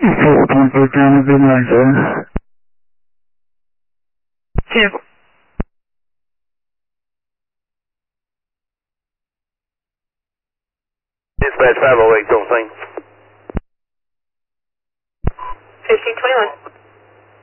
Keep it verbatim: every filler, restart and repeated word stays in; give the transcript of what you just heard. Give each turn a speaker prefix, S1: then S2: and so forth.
S1: One Victor on a good night, sir.
S2: Two.
S3: Dispatch five oh eight, don't think.